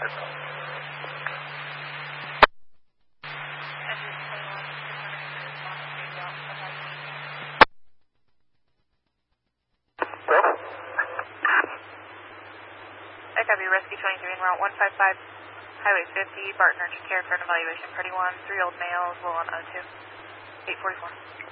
FW Rescue 23 en route 155, Highway 50, Barton Urgent Care for an evaluation, Party 1, 3 old males, low on O2, 844.